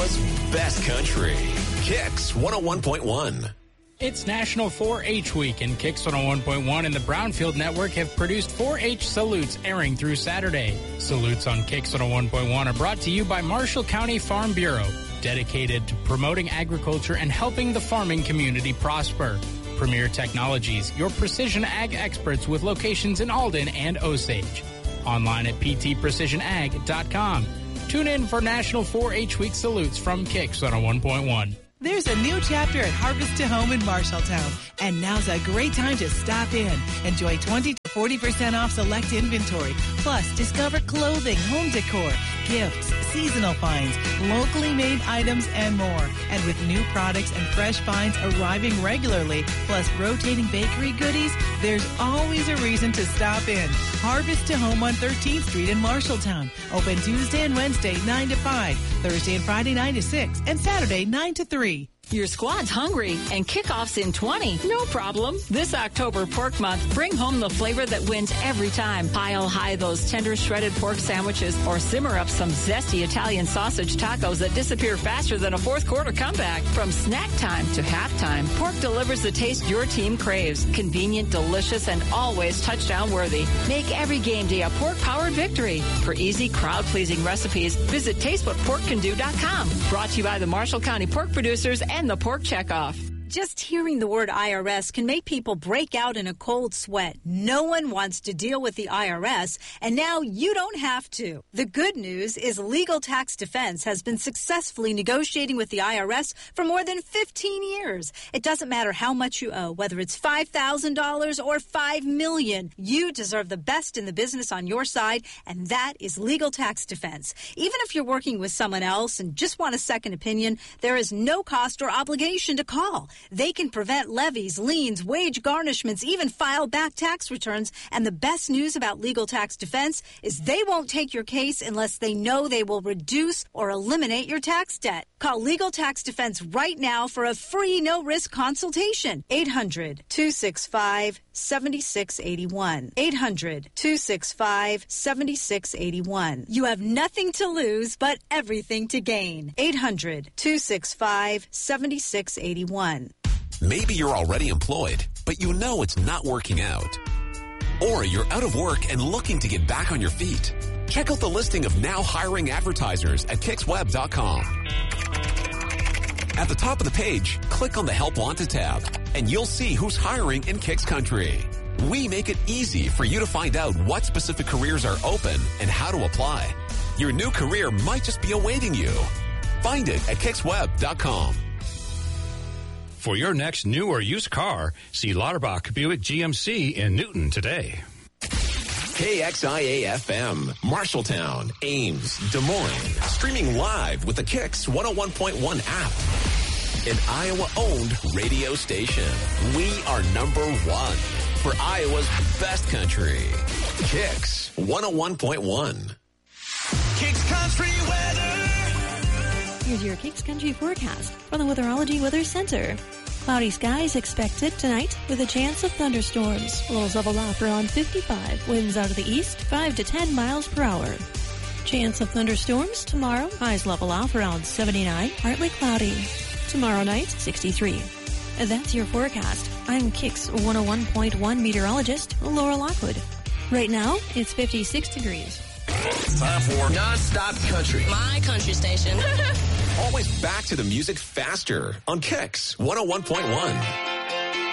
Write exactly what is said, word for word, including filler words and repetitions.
Iowa's best country. Kicks one oh one point one. It's National four H Week, and Kicks one oh one point one and the Brownfield Network have produced four H salutes airing through Saturday. Salutes on Kicks one oh one point one are brought to you by Marshall County Farm Bureau, dedicated to promoting agriculture and helping the farming community prosper. Premier Technologies, your precision ag experts with locations in Alden and Osage. Online at p t precision ag dot com. Tune in for National four H Week salutes from Kicks one oh one point one. There's a new chapter at Harvest to Home in Marshalltown, and now's a great time to stop in. Enjoy twenty to forty percent off select inventory, plus discover clothing, home decor, gifts, seasonal finds, locally made items, and more. And with new products and fresh finds arriving regularly, plus rotating bakery goodies, there's always a reason to stop in. Harvest to Home on thirteenth Street in Marshalltown. Open Tuesday and Wednesday, nine to five, Thursday and Friday, nine to six, and Saturday, nine to three. Your squad's hungry and kickoff's in twenty. No problem. This October Pork Month, bring home the flavor that wins every time. Pile high those tender shredded pork sandwiches or simmer up some zesty Italian sausage tacos that disappear faster than a fourth quarter comeback. From snack time to halftime, Pork delivers the taste your team craves. Convenient, delicious, and always touchdown worthy. Make every game day a pork-powered victory. For easy, crowd-pleasing recipes, visit taste what pork can do dot com. Brought to you by the Marshall County Pork Producers and the Pork Checkoff. Just hearing the word I R S can make people break out in a cold sweat. No one wants to deal with the I R S, and now you don't have to. The good news is Legal Tax Defense has been successfully negotiating with the I R S for more than fifteen years. It doesn't matter how much you owe, whether it's five thousand dollars or five million dollars. You deserve the best in the business on your side, and that is Legal Tax Defense. Even if you're working with someone else and just want a second opinion, there is no cost or obligation to call. They can prevent levies, liens, wage garnishments, even file back tax returns. And the best news about Legal Tax Defense is they won't take your case unless they know they will reduce or eliminate your tax debt. Call Legal Tax Defense right now for a free no-risk consultation. eight hundred, two six five, seven six eight one. eight hundred, two six five, seven six eight one. You have nothing to lose but everything to gain. eight hundred, two six five, seven six eight one. Maybe you're already employed, but you know it's not working out. Or you're out of work and looking to get back on your feet. Check out the listing of now hiring advertisers at kicks web dot com. At the top of the page, click on the Help Wanted tab, and you'll see who's hiring in Kicks Country. We make it easy for you to find out what specific careers are open and how to apply. Your new career might just be awaiting you. Find it at kicks web dot com. For your next new or used car, see Lauterbach Buick G M C in Newton today. K X I A F M, Marshalltown, Ames, Des Moines. Streaming live with the Kicks one oh one point one app. An Iowa-owned radio station. We are number one for Iowa's best country. Kicks one oh one point one. Kicks Country Weather. Here's your Kicks Country forecast from the Weatherology Weather Center. Cloudy skies expected tonight with a chance of thunderstorms. Lows level off around fifty-five. Winds out of the east, five to ten miles per hour. Chance of thunderstorms tomorrow. Highs level off around seventy-nine. Partly cloudy. Tomorrow night, sixty-three. And that's your forecast. I'm Kicks one oh one point one meteorologist Laura Lockwood. Right now, it's fifty-six degrees. Time for non-stop country. My country station. Always back to the music faster on Kicks one oh one point one.